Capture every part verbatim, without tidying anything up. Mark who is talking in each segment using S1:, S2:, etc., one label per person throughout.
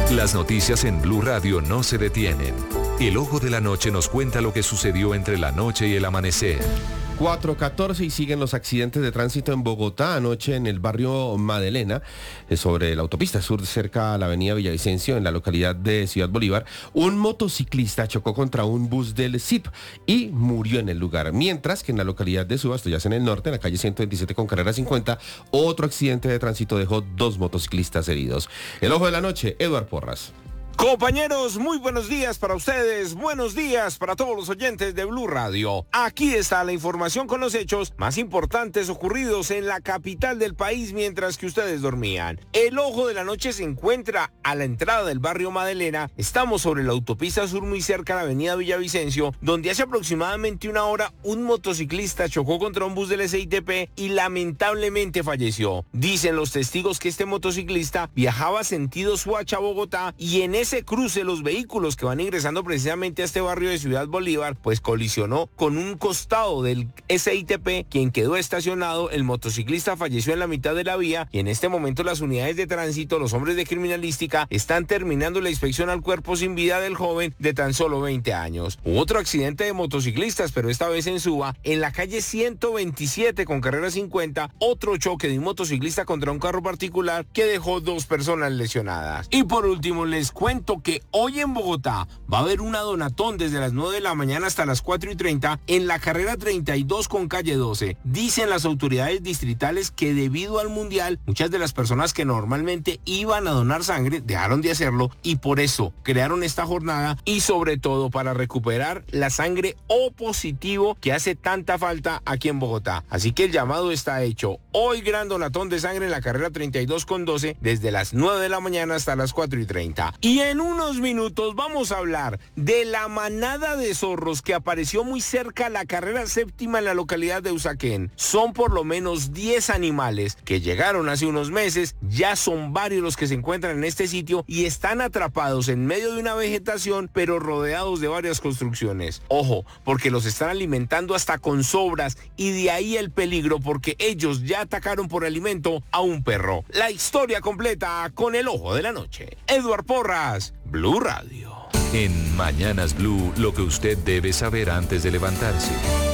S1: Las noticias en Blue Radio no se detienen. El Ojo de la Noche nos cuenta lo que sucedió entre la noche y el amanecer.
S2: cuatro catorce y siguen los accidentes de tránsito en Bogotá. Anoche en el barrio Madelena, sobre la autopista sur cerca a la avenida Villavicencio, en la localidad de Ciudad Bolívar, un motociclista chocó contra un bus del S I P y murió en el lugar. Mientras que en la localidad de Suba, esto ya es en el norte, en la calle ciento veintisiete con carrera cincuenta, otro accidente de tránsito dejó dos motociclistas heridos. El Ojo de la Noche, Eduard Porras.
S3: Compañeros, muy buenos días para ustedes, buenos días para todos los oyentes de Blue Radio. Aquí está la información con los hechos más importantes ocurridos en la capital del país mientras que ustedes dormían. El Ojo de la Noche se encuentra a la entrada del barrio Madelena. Estamos sobre la autopista sur muy cerca de la avenida Villavicencio, donde hace aproximadamente una hora un motociclista chocó contra un bus del S I T P y lamentablemente falleció. Dicen los testigos que este motociclista viajaba sentido Suacha-Bogotá y en ese cruce los vehículos que van ingresando precisamente a este barrio de Ciudad Bolívar pues colisionó con un costado del S I T P, quien quedó estacionado. El motociclista falleció en la mitad de la vía y en este momento las unidades de tránsito, los hombres de criminalística, están terminando la inspección al cuerpo sin vida del joven de tan solo veinte años. Hubo otro accidente de motociclistas, pero esta vez en Suba, en la calle ciento veintisiete con carrera cincuenta, otro choque de un motociclista contra un carro particular que dejó dos personas lesionadas. Y por último les cuento que hoy en Bogotá va a haber una donatón desde las nueve de la mañana hasta las cuatro y treinta en la carrera treinta y dos con calle doce. Dicen las autoridades distritales que debido al mundial, muchas de las personas que normalmente iban a donar sangre dejaron de hacerlo y por eso crearon esta jornada y sobre todo para recuperar la sangre O positivo que hace tanta falta aquí en Bogotá. Así que el llamado está hecho. Hoy gran donatón de sangre en la carrera treinta y dos con doce desde las nueve de la mañana hasta las cuatro y treinta. Y en unos minutos vamos a hablar de la manada de zorros que apareció muy cerca a la carrera séptima en la localidad de Usaquén. Son por lo menos diez animales que llegaron hace unos meses, ya son varios los que se encuentran en este sitio y están atrapados en medio de una vegetación pero rodeados de varias construcciones. Ojo, porque los están alimentando hasta con sobras y de ahí el peligro porque ellos ya atacaron por alimento a un perro. La historia completa con el Ojo de la Noche. Eduard Porras, Blue Radio.
S1: En Mañanas Blue, lo que usted debe saber antes de levantarse.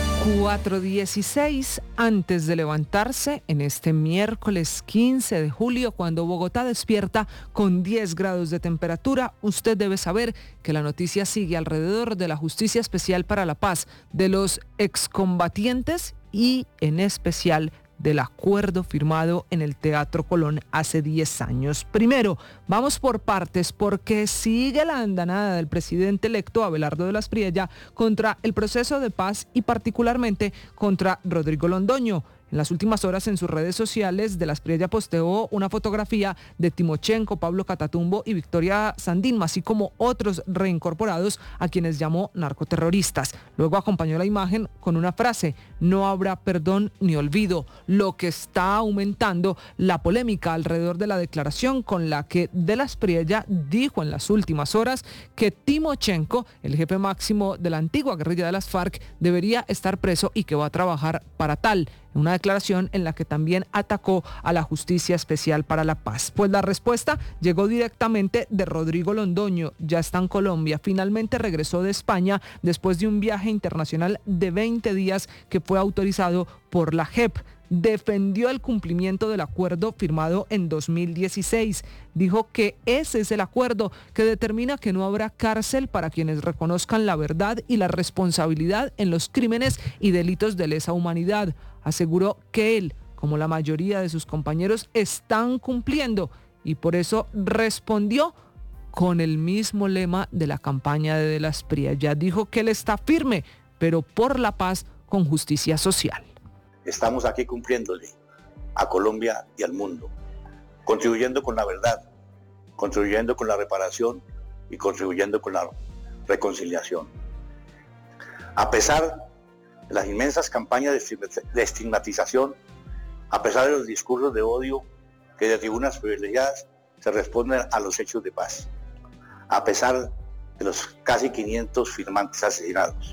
S4: cuatro dieciséis antes de levantarse en este miércoles quince de julio, cuando Bogotá despierta con diez grados de temperatura, usted debe saber que la noticia sigue alrededor de la Justicia Especial para la Paz, de los excombatientes y en especial del acuerdo firmado en el Teatro Colón hace diez años. Primero, vamos por partes porque sigue la andanada del presidente electo Abelardo de la Espriella contra el proceso de paz y particularmente contra Rodrigo Londoño. En las últimas horas en sus redes sociales, de la Espriella posteó una fotografía de Timochenko, Pablo Catatumbo y Victoria Sandín, así como otros reincorporados a quienes llamó narcoterroristas. Luego acompañó la imagen con una frase: no habrá perdón ni olvido, lo que está aumentando la polémica alrededor de la declaración con la que de la Espriella dijo en las últimas horas que Timochenko, el jefe máximo de la antigua guerrilla de las FARC, debería estar preso y que va a trabajar para tal. Una declaración en la que también atacó a la Justicia Especial para la Paz. Pues la respuesta llegó directamente de Rodrigo Londoño, ya está en Colombia. Finalmente regresó de España después de un viaje internacional de veinte días que fue autorizado por la J E P. Defendió el cumplimiento del acuerdo firmado en dos mil dieciséis. Dijo que ese es el acuerdo que determina que no habrá cárcel para quienes reconozcan la verdad y la responsabilidad en los crímenes y delitos de lesa humanidad. Aseguró que él, como la mayoría de sus compañeros, están cumpliendo y por eso respondió con el mismo lema de la campaña de De la Espriella. Dijo que él está firme, pero por la paz con justicia social.
S5: Estamos aquí cumpliéndole a Colombia y al mundo, contribuyendo con la verdad, contribuyendo con la reparación y contribuyendo con la reconciliación. A pesar de las inmensas campañas de estigmatización, a pesar de los discursos de odio que de tribunas privilegiadas se responden a los hechos de paz, a pesar de los casi quinientos firmantes asesinados.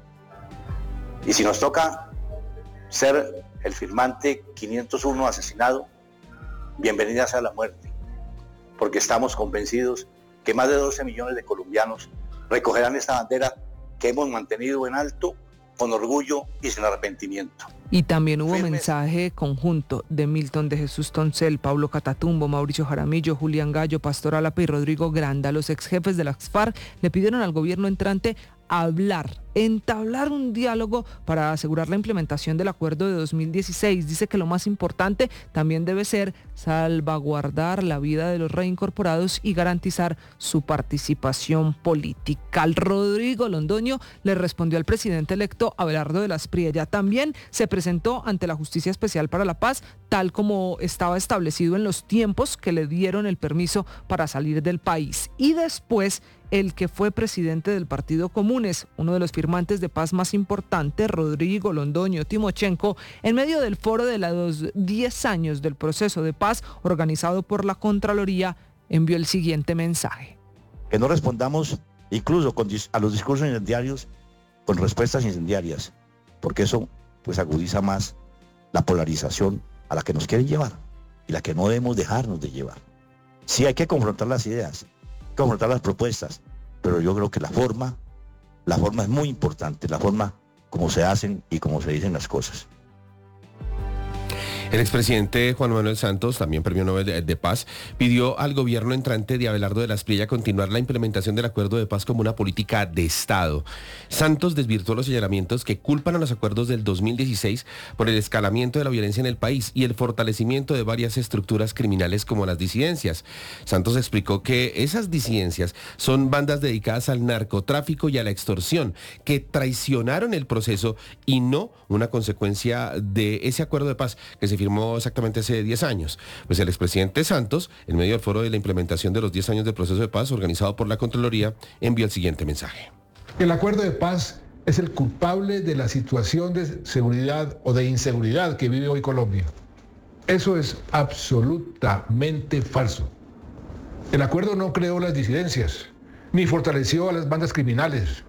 S5: Y si nos toca ser el firmante quinientos uno asesinado, bienvenida sea la muerte, porque estamos convencidos que más de doce millones de colombianos recogerán esta bandera que hemos mantenido en alto, con orgullo y sin arrepentimiento.
S4: Y también hubo
S5: Firmes.
S4: mensaje conjunto de Milton de Jesús Toncel, Pablo Catatumbo, Mauricio Jaramillo, Julián Gallo, Pastor Alapa y Rodrigo Granda. Los ex jefes de las FARC le pidieron al gobierno entrante hablar, entablar un diálogo para asegurar la implementación del acuerdo de dos mil dieciséis. Dice que lo más importante también debe ser salvaguardar la vida de los reincorporados y garantizar su participación política. Al Rodrigo Londoño le respondió al presidente electo Abelardo de la Espriella. También se presentó ante la Justicia Especial para la Paz, tal como estaba establecido en los tiempos que le dieron el permiso para salir del país. Y después, el que fue presidente del Partido Comunes, uno de los firmantes de paz más importantes, Rodrigo Londoño Timochenko, en medio del foro de los diez años del proceso de paz organizado por la Contraloría, envió el siguiente mensaje.
S6: Que no respondamos incluso con, a los discursos incendiarios con respuestas incendiarias, porque eso pues agudiza más la polarización a la que nos quieren llevar y la que no debemos dejarnos de llevar. Sí hay que confrontar las ideas, confrontar las propuestas, pero yo creo que la forma, la forma es muy importante, la forma como se hacen y como se dicen las cosas.
S2: El expresidente Juan Manuel Santos, también premio Nobel de, de Paz, pidió al gobierno entrante de Abelardo de la Espriella continuar la implementación del acuerdo de paz como una política de Estado. Santos desvirtuó los señalamientos que culpan a los acuerdos del dos mil dieciséis por el escalamiento de la violencia en el país y el fortalecimiento de varias estructuras criminales como las disidencias. Santos explicó que esas disidencias son bandas dedicadas al narcotráfico y a la extorsión, que traicionaron el proceso y no una consecuencia de ese acuerdo de paz que se firmó exactamente hace diez años. Pues el expresidente Santos, en medio del foro de la implementación de los diez años del proceso de paz organizado por la Contraloría, envió el siguiente mensaje.
S7: El acuerdo de paz es el culpable de la situación de seguridad o de inseguridad que vive hoy Colombia. Eso es absolutamente falso. El acuerdo no creó las disidencias, ni fortaleció a las bandas criminales.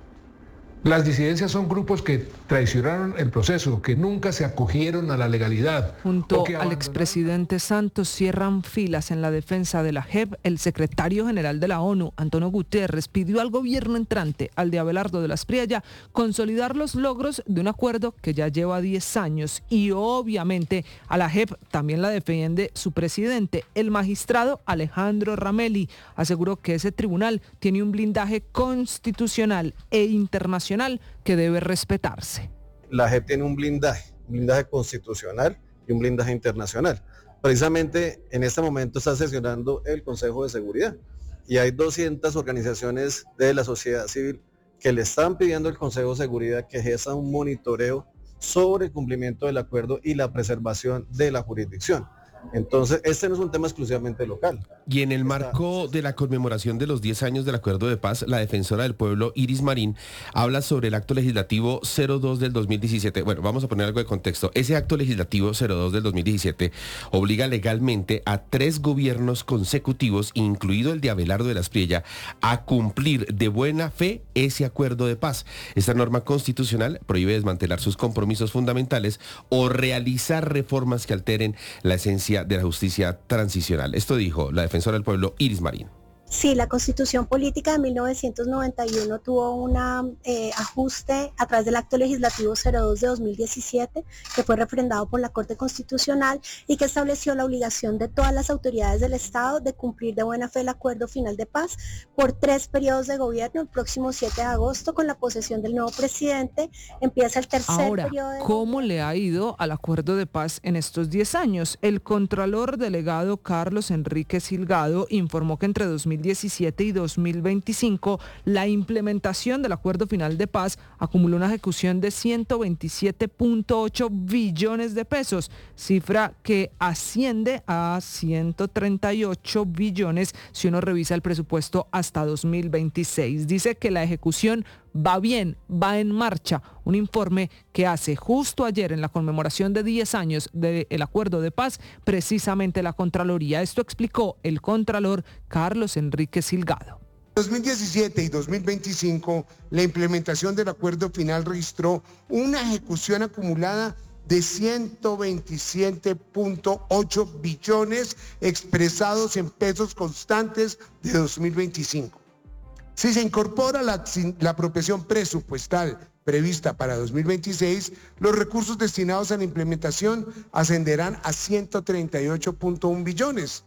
S7: Las disidencias son grupos que traicionaron el proceso, que nunca se acogieron a la legalidad.
S4: Junto al expresidente Santos cierran filas en la defensa de la J E P. El secretario general de la ONU, Antonio Guterres, pidió al gobierno entrante, al de Abelardo de la Espriella, consolidar los logros de un acuerdo que ya lleva diez años. Y obviamente a la J E P también la defiende su presidente, el magistrado Alejandro Ramelli. Aseguró que ese tribunal tiene un blindaje constitucional e internacional que debe respetarse.
S8: La J E P tiene un blindaje, un blindaje constitucional y un blindaje internacional. Precisamente en este momento está sesionando el Consejo de Seguridad y hay doscientas organizaciones de la sociedad civil que le están pidiendo al Consejo de Seguridad que ejerza un monitoreo sobre el cumplimiento del acuerdo y la preservación de la jurisdicción. Entonces, este no es un tema exclusivamente local.
S2: Y en el marco de la conmemoración de los diez años del Acuerdo de Paz, la defensora del pueblo, Iris Marín, habla sobre el acto legislativo cero dos del dos mil diecisiete. Bueno, vamos a poner algo de contexto. Ese acto legislativo cero dos del dos mil diecisiete obliga legalmente a tres gobiernos consecutivos, incluido el de Abelardo de la Espriella, a cumplir de buena fe ese acuerdo de paz. Esta norma constitucional prohíbe desmantelar sus compromisos fundamentales o realizar reformas que alteren la esencia de la justicia transicional. Esto dijo la defensora del pueblo, Iris Marín.
S9: Sí, la Constitución Política de mil novecientos noventa y uno tuvo un eh, ajuste a través del Acto Legislativo cero dos de dos mil diecisiete, que fue refrendado por la Corte Constitucional y que estableció la obligación de todas las autoridades del Estado de cumplir de buena fe el acuerdo final de paz por tres periodos de gobierno. El próximo siete de agosto, con la posesión del nuevo presidente, empieza el tercer
S4: Ahora,
S9: periodo de...
S4: ¿cómo le ha ido al acuerdo de paz en estos diez años? El contralor delegado Carlos Enrique Silgado informó que entre dos mil diecisiete y dos mil veinticinco la implementación del acuerdo final de paz acumuló una ejecución de ciento veintisiete punto ocho billones de pesos, cifra que asciende a ciento treinta y ocho billones si uno revisa el presupuesto hasta dos mil veintiséis. Dice que la ejecución va bien, va en marcha. Un informe que hace justo ayer en la conmemoración de diez años del acuerdo de paz, precisamente la Contraloría. Esto explicó el contralor Carlos Enrique Silgado.
S10: dos mil diecisiete y dos mil veinticinco, la implementación del acuerdo final registró una ejecución acumulada de ciento veintisiete punto ocho billones expresados en pesos constantes de dos mil veinticinco. Si se incorpora la, la apropiación presupuestal prevista para dos mil veintiséis, los recursos destinados a la implementación ascenderán a ciento treinta y ocho punto uno billones,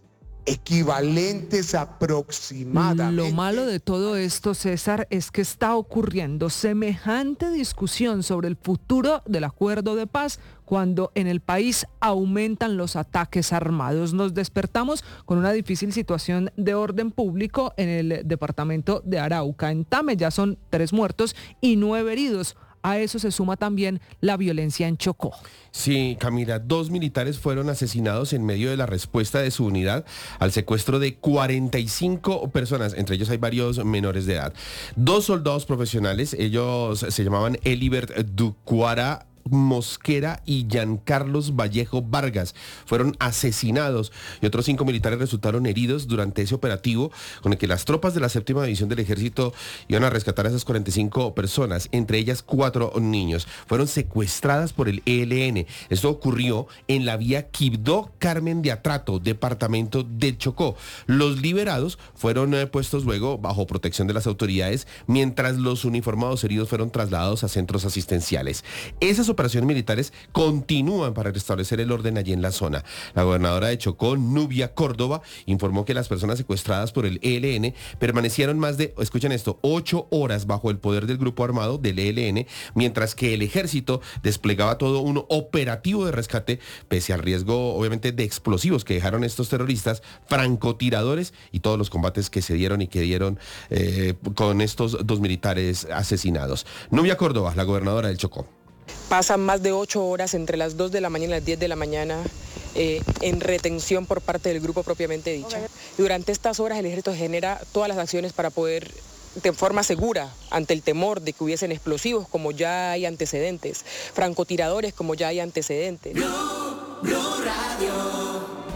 S10: equivalentes aproximadamente.
S4: Lo malo de todo esto, César, es que está ocurriendo semejante discusión sobre el futuro del acuerdo de paz cuando en el país aumentan los ataques armados. Nos despertamos con una difícil situación de orden público en el departamento de Arauca. En Tame ya son tres muertos y nueve heridos. A eso se suma también la violencia en Chocó.
S2: Sí, Camila, dos militares fueron asesinados en medio de la respuesta de su unidad al secuestro de cuarenta y cinco personas, entre ellos hay varios menores de edad. Dos soldados profesionales, ellos se llamaban Elibert Ducuara Mosquera y Giancarlos Vallejo Vargas, fueron asesinados y otros cinco militares resultaron heridos durante ese operativo con el que las tropas de la séptima división del ejército iban a rescatar a esas cuarenta y cinco personas, entre ellas cuatro niños. Fueron secuestradas por el E L N. Esto ocurrió en la vía Quibdó Carmen de Atrato, departamento de Chocó. Los liberados fueron eh, puestos luego bajo protección de las autoridades, mientras los uniformados heridos fueron trasladados a centros asistenciales. Esas operaciones militares continúan para restablecer el orden allí en la zona. La gobernadora de Chocó, Nubia Córdoba, informó que las personas secuestradas por el E L N permanecieron más de, escuchen esto, ocho horas bajo el poder del grupo armado del E L N, mientras que el ejército desplegaba todo un operativo de rescate, pese al riesgo, obviamente, de explosivos que dejaron estos terroristas, francotiradores y todos los combates que se dieron y que dieron eh, con estos dos militares asesinados. Nubia Córdoba, la gobernadora del Chocó.
S11: Pasan más de ocho horas entre las dos de la mañana y las diez de la mañana eh, en retención por parte del grupo propiamente dicho. Durante estas horas el ejército genera todas las acciones para poder, de forma segura, ante el temor de que hubiesen explosivos, como ya hay antecedentes, francotiradores, como ya hay antecedentes.
S12: Blue, Blue Radio.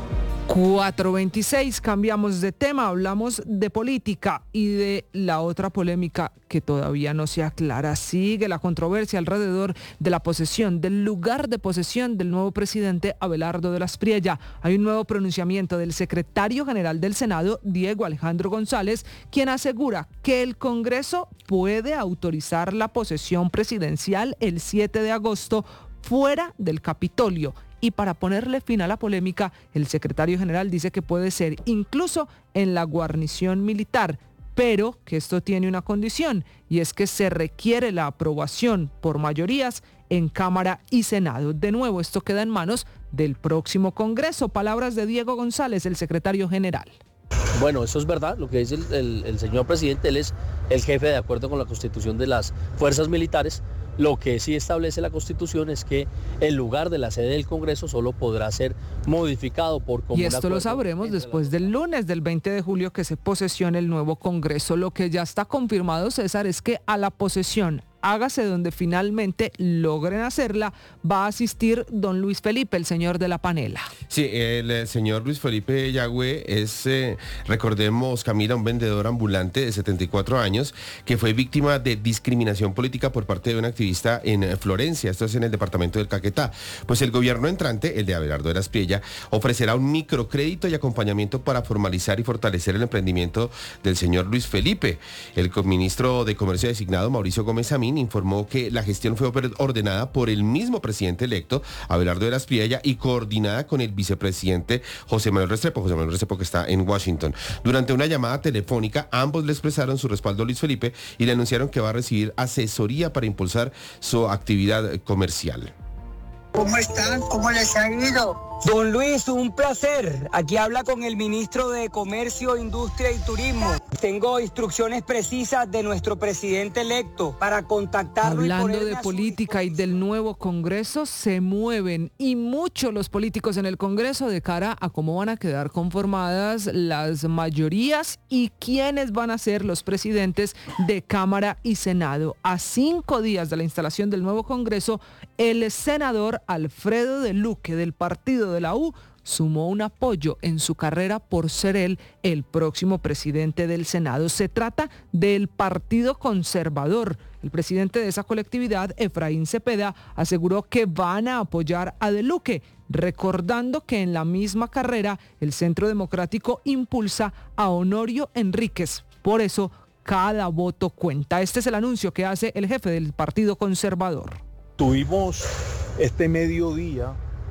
S4: cuatro veintiséis, cambiamos de tema, hablamos de política y de la otra polémica que todavía no se aclara. Sigue la controversia alrededor de la posesión, del lugar de posesión del nuevo presidente Abelardo de la Espriella. Hay un nuevo pronunciamiento del secretario general del Senado, Diego Alejandro González, quien asegura que el Congreso puede autorizar la posesión presidencial el siete de agosto fuera del Capitolio. Y para ponerle fin a la polémica, el secretario general dice que puede ser incluso en la guarnición militar, pero que esto tiene una condición, y es que se requiere la aprobación por mayorías en Cámara y Senado. De nuevo, esto queda en manos del próximo Congreso. Palabras de Diego González, el secretario general.
S13: Bueno, eso es verdad, lo que dice el, el, el señor presidente, él es el jefe de acuerdo con la Constitución de las fuerzas militares. Lo que sí establece la Constitución es que el lugar de la sede del Congreso solo podrá ser modificado por común
S4: acuerdo. Y esto lo sabremos después del lunes, del veinte de julio, que se posesione el nuevo Congreso. Lo que ya está confirmado, César, es que a la posesión, hágase donde finalmente logren hacerla, va a asistir don Luis Felipe, el señor de la panela.
S2: Sí, el, el señor Luis Felipe Yagüe es, eh, recordemos, Camila, un vendedor ambulante de setenta y cuatro años que fue víctima de discriminación política por parte de un activista en Florencia, esto es en el departamento del Caquetá. Pues el gobierno entrante, el de Abelardo de la Espriella, ofrecerá un microcrédito y acompañamiento para formalizar y fortalecer el emprendimiento del señor Luis Felipe. El ministro de Comercio designado, Mauricio Gómez Amín, informó que la gestión fue ordenada por el mismo presidente electo, Abelardo de la Espriella, y coordinada con el vicepresidente José Manuel Restrepo, José Manuel Restrepo que está en Washington. Durante una llamada telefónica, ambos le expresaron su respaldo a Luis Felipe y le anunciaron que va a recibir asesoría para impulsar su actividad comercial.
S14: ¿Cómo están? ¿Cómo les ha ido? Don Luis, un placer. Aquí habla con el ministro de Comercio, Industria y Turismo. Tengo instrucciones precisas de nuestro presidente electo para contactarlo.
S4: Hablando de política y del nuevo Congreso, se mueven y mucho los políticos en el Congreso de cara a cómo van a quedar conformadas las mayorías y quiénes van a ser los presidentes de Cámara y Senado. A cinco días de la instalación del nuevo Congreso, el senador Alfredo de Luque, del partido de la U, sumó un apoyo en su carrera por ser él el próximo presidente del Senado. Se trata del Partido Conservador. El presidente de esa colectividad, Efraín Cepeda, aseguró que van a apoyar a De Luque, recordando que en la misma carrera el Centro Democrático impulsa a Honorio Enríquez. Por eso, cada voto cuenta. Este es el anuncio que hace el jefe del Partido Conservador.
S15: Tuvimos este mediodía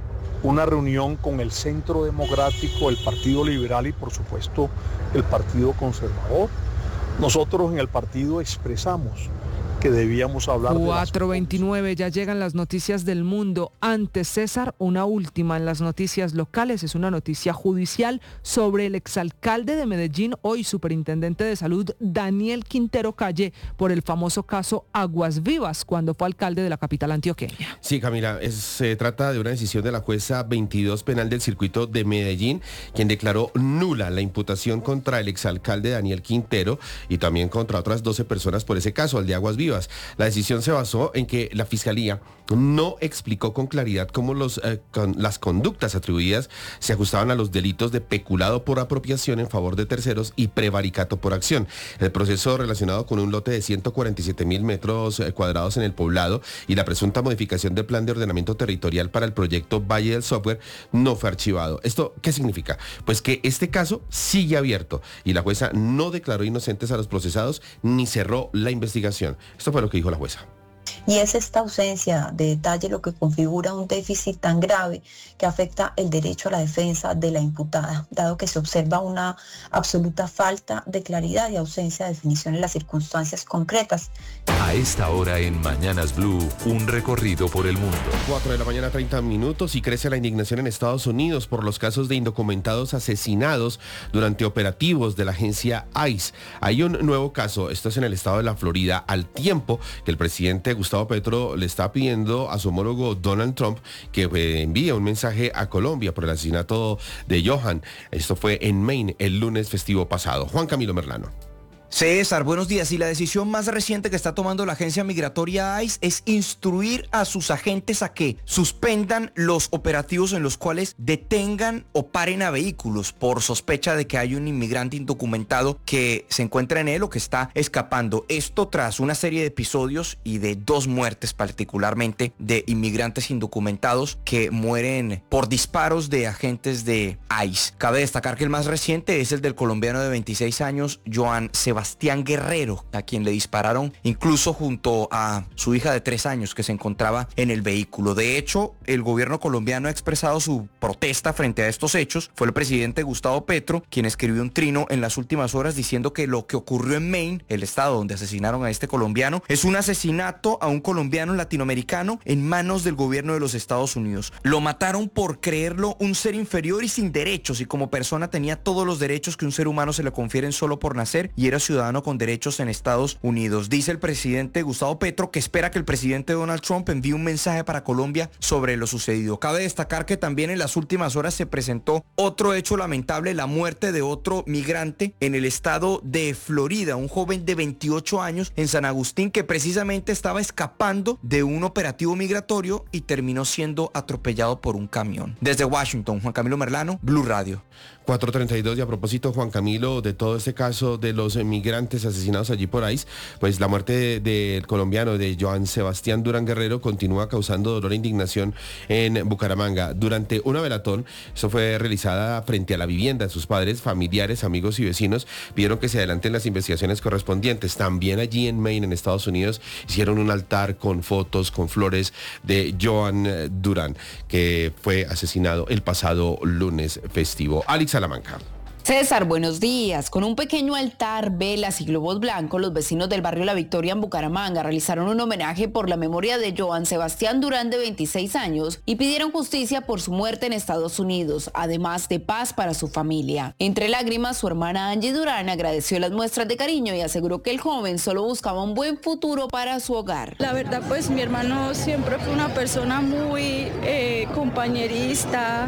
S15: una reunión con el Centro Democrático, el Partido Liberal y por supuesto el Partido Conservador. Nosotros en el partido expresamos que debíamos hablar de
S4: cuatro veintinueve, ya llegan las noticias del mundo. Antes, César, una última en las noticias locales, es una noticia judicial sobre el exalcalde de Medellín, hoy superintendente de salud, Daniel Quintero Calle, por el famoso caso Aguas Vivas, cuando fue alcalde de la capital antioqueña.
S2: Sí, Camila, es, se trata de una decisión de la jueza veintidós penal del circuito de Medellín, quien declaró nula la imputación contra el exalcalde Daniel Quintero y también contra otras doce personas por ese caso, el de Aguas Vivas. La decisión se basó en que la Fiscalía no explicó con claridad cómo los, eh, con, las conductas atribuidas se ajustaban a los delitos de peculado por apropiación en favor de terceros y prevaricato por acción. El proceso relacionado con un lote de ciento cuarenta y siete mil metros cuadrados en el Poblado y la presunta modificación del plan de ordenamiento territorial para el proyecto Valle del Software no fue archivado. ¿Esto qué significa? Pues que este caso sigue abierto y la jueza no declaró inocentes a los procesados ni cerró la investigación. Esto fue lo que dijo la jueza.
S16: Y es esta ausencia de detalle lo que configura un déficit tan grave que afecta el derecho a la defensa de la imputada, dado que se observa una absoluta falta de claridad y ausencia de definición en las circunstancias concretas.
S1: A esta hora en Mañanas Blue, un recorrido por el mundo.
S2: cuatro de la mañana, treinta minutos, y crece la indignación en Estados Unidos por los casos de indocumentados asesinados durante operativos de la agencia ICE. Hay un nuevo caso, esto es en el estado de la Florida, al tiempo que el presidente Gustavo Petro le está pidiendo a su homólogo Donald Trump que envíe un mensaje a Colombia por el asesinato de Johan. Esto fue en Maine el lunes festivo pasado. Juan Camilo Merlano.
S17: César, buenos días. Y la decisión más reciente que está tomando la agencia migratoria ICE es instruir a sus agentes a que suspendan los operativos en los cuales detengan o paren a vehículos por sospecha de que hay un inmigrante indocumentado que se encuentra en él o que está escapando. Esto tras una serie de episodios y de dos muertes particularmente de inmigrantes indocumentados que mueren por disparos de agentes de ICE. Cabe destacar que el más reciente es el del colombiano de veintiséis años, Johan Sebastián Sebastián Guerrero, a quien le dispararon incluso junto a su hija de tres años que se encontraba en el vehículo. De hecho, el gobierno colombiano ha expresado su protesta frente a estos hechos. Fue el presidente Gustavo Petro quien escribió un trino en las últimas horas diciendo que lo que ocurrió en Maine, el estado donde asesinaron a este colombiano, es un asesinato a un colombiano latinoamericano en manos del gobierno de los Estados Unidos. Lo mataron por creerlo un ser inferior y sin derechos, y como persona tenía todos los derechos que un ser humano se le confieren solo por nacer, y era ciudadano con derechos en Estados Unidos. Dice el presidente Gustavo Petro que espera que el presidente Donald Trump envíe un mensaje para Colombia sobre lo sucedido. Cabe destacar que también en las últimas horas se presentó otro hecho lamentable, la muerte de otro migrante en el estado de Florida, un joven de veintiocho años en San Agustín que precisamente estaba escapando de un operativo migratorio y terminó siendo atropellado por un camión. Desde Washington, Juan Camilo Merlano, Blue Radio.
S2: cuatro treinta y dos, y a propósito, Juan Camilo, de todo este caso de los migrantes asesinados allí por ICE, pues la muerte del de colombiano de Johan Sebastián Durán Guerrero continúa causando dolor e indignación en Bucaramanga. Durante una velatón, eso fue realizada frente a la vivienda de sus padres, familiares, amigos y vecinos, pidieron que se adelanten las investigaciones correspondientes. También allí en Maine, en Estados Unidos, hicieron un altar con fotos, con flores de Johan Durán, que fue asesinado el pasado lunes festivo. Alex Salamanca.
S18: César, buenos días. Con un pequeño altar, velas y globos blancos, los vecinos del barrio La Victoria en Bucaramanga realizaron un homenaje por la memoria de Johan Sebastián Durán, de veintiséis años, y pidieron justicia por su muerte en Estados Unidos, además de paz para su familia. Entre lágrimas, su hermana Angie Durán agradeció las muestras de cariño y aseguró que el joven solo buscaba un buen futuro para su hogar.
S19: La verdad, pues mi hermano siempre fue una persona muy eh, compañerista,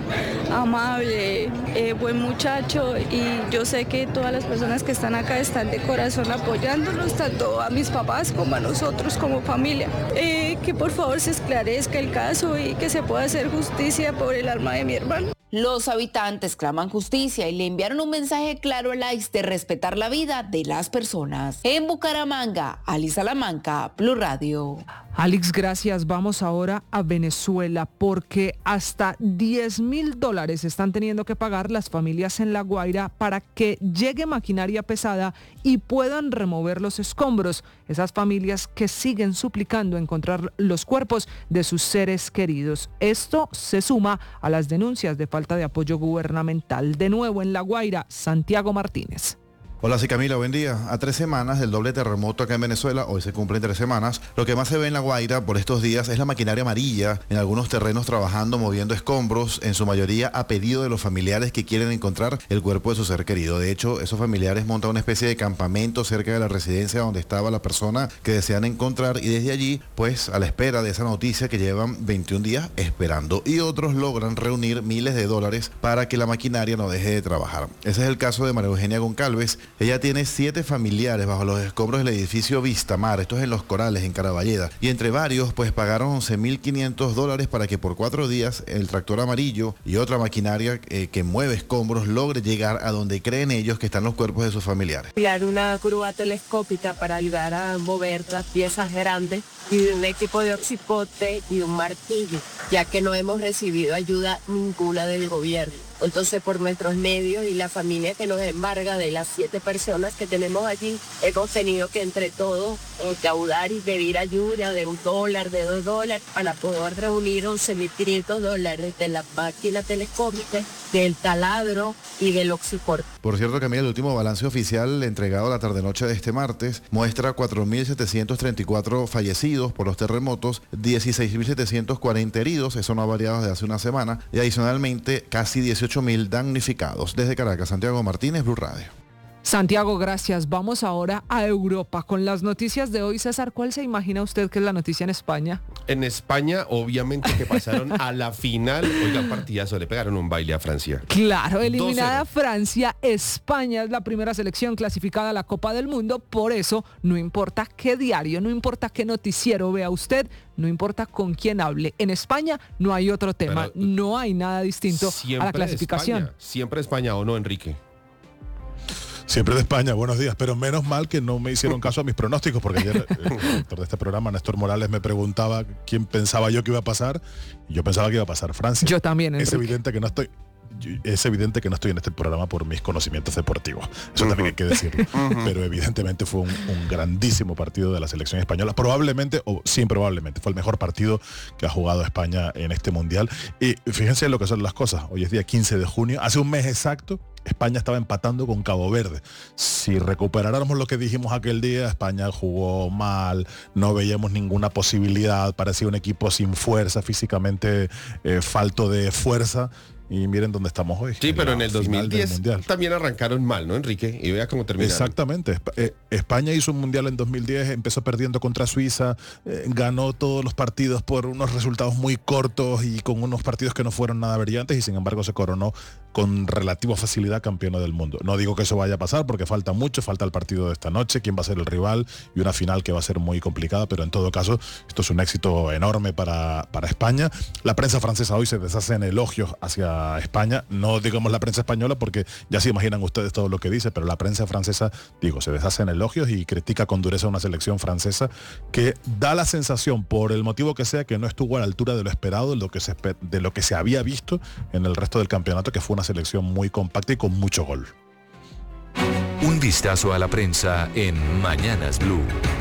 S19: amable, eh, buen muchacho. Y yo sé que todas las personas que están acá están de corazón apoyándonos, tanto a mis papás como a nosotros como familia. Eh, que por favor se esclarezca el caso y que se pueda hacer justicia por el alma de mi hermano.
S18: Los habitantes claman justicia y le enviaron un mensaje claro al A I S de respetar la vida de las personas. En Bucaramanga, Ali Salamanca, Blue Radio.
S4: Alex, gracias. Vamos ahora a Venezuela porque hasta diez mil dólares están teniendo que pagar las familias en La Guaira para que llegue maquinaria pesada y puedan remover los escombros. Esas familias que siguen suplicando encontrar los cuerpos de sus seres queridos. Esto se suma a las denuncias de falta de apoyo gubernamental. De nuevo en La Guaira, Santiago Martínez.
S20: Hola, sí, Camila, buen día. A tres semanas del doble terremoto acá en Venezuela, hoy se cumplen tres semanas, lo que más se ve en La Guaira por estos días es la maquinaria amarilla en algunos terrenos trabajando, moviendo escombros, en su mayoría a pedido de los familiares que quieren encontrar el cuerpo de su ser querido. De hecho, esos familiares montan una especie de campamento cerca de la residencia donde estaba la persona que desean encontrar y desde allí, pues, a la espera de esa noticia que llevan veintiún días esperando. Y otros logran reunir miles de dólares para que la maquinaria no deje de trabajar. Ese es el caso de María Eugenia Goncalves. Ella tiene siete familiares bajo los escombros del edificio Vistamar, esto es en Los Corales, en Caraballeda, y entre varios pues pagaron once mil quinientos dólares para que por cuatro días el tractor amarillo y otra maquinaria eh, que mueve escombros logre llegar a donde creen ellos que están los cuerpos de sus familiares.
S21: Enviar una grúa telescópica para ayudar a mover las piezas grandes y un equipo de oxipote y un martillo, ya que no hemos recibido ayuda ninguna del gobierno. Entonces, por nuestros medios y la familia que nos embarga de las siete personas que tenemos allí, hemos tenido que entre todos recaudar y pedir ayuda de un dólar, de dos dólares, para poder reunir once mil quinientos dólares de la máquina telescópica, del taladro y del oxiporte.
S20: Por cierto, Camila, el último balance oficial entregado a la tarde-noche de este martes muestra cuatro mil setecientos treinta y cuatro fallecidos por los terremotos, dieciséis mil setecientos cuarenta heridos, eso no ha variado desde hace una semana, y adicionalmente casi dieciocho mil damnificados. Desde Caracas, Santiago Martínez, Blue Radio.
S4: Santiago, gracias. Vamos ahora a Europa con las noticias de hoy. César, ¿cuál se imagina usted que es la noticia en España?
S2: En España, obviamente que pasaron a la final. Oiga, partidazo, le pegaron un baile a Francia.
S4: Claro, eliminada Francia, España es la primera selección clasificada a la Copa del Mundo. Por eso, no importa qué diario, no importa qué noticiero vea usted, no importa con quién hable. En España no hay otro tema, Pero, no hay nada distinto a la clasificación.
S2: España, siempre España, ¿o no, Enrique?
S22: Siempre de España, buenos días, pero menos mal que no me hicieron caso a mis pronósticos, porque ayer el director de este programa, Néstor Morales, me preguntaba quién pensaba yo que iba a pasar, y yo pensaba que iba a pasar Francia.
S4: Yo también, Enrique.
S22: Es evidente que no estoy... Es evidente que no estoy en este programa por mis conocimientos deportivos. Eso uh-huh. también hay que decirlo. Uh-huh. Pero evidentemente fue un, un grandísimo partido de la selección española. Probablemente, o sin probablemente, fue el mejor partido que ha jugado España en este mundial. Y fíjense en lo que son las cosas. Hoy es día quince de junio. Hace un mes exacto, España estaba empatando con Cabo Verde. Si recuperáramos lo que dijimos aquel día, España jugó mal, no veíamos ninguna posibilidad, parecía un equipo sin fuerza, físicamente eh, falto de fuerza. Y miren dónde estamos hoy.
S2: Sí, pero en el dos mil diez también arrancaron mal, ¿no, Enrique? Y vea cómo terminaron.
S22: Exactamente. España hizo un mundial en dos mil diez, empezó perdiendo contra Suiza, eh, ganó todos los partidos por unos resultados muy cortos y con unos partidos que no fueron nada brillantes y sin embargo se coronó con relativa facilidad campeona del mundo. No digo que eso vaya a pasar porque falta mucho, falta el partido de esta noche, quién va a ser el rival y una final que va a ser muy complicada, pero en todo caso esto es un éxito enorme para, para España. La prensa francesa hoy se deshace en elogios hacia España, no digamos la prensa española porque ya se imaginan ustedes todo lo que dice, pero la prensa francesa, digo, se deshace en elogios y critica con dureza a una selección francesa que da la sensación, por el motivo que sea, que no estuvo a la altura de lo esperado, de lo que se, de lo que se había visto en el resto del campeonato, que fue una selección muy compacta y con mucho gol.
S1: Un vistazo a la prensa en Mañanas Blue.